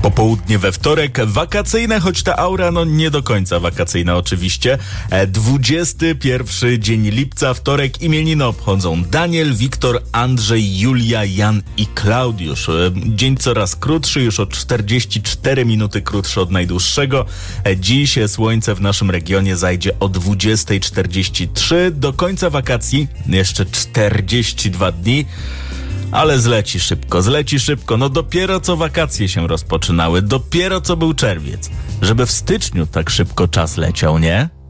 Popołudnie we wtorek, wakacyjne, choć ta aura nie do końca wakacyjna oczywiście. 21 dzień lipca, wtorek, imieniny obchodzą Daniel, Wiktor, Andrzej, Julia, Jan i Klaudiusz. Dzień coraz krótszy, już o 44 minuty krótszy od najdłuższego. Dziś słońce w naszym regionie zajdzie o 20:43. Do końca wakacji jeszcze 42 dni. Ale zleci szybko. No dopiero co wakacje się rozpoczynały, dopiero co był czerwiec. Żeby w styczniu tak szybko czas leciał, nie?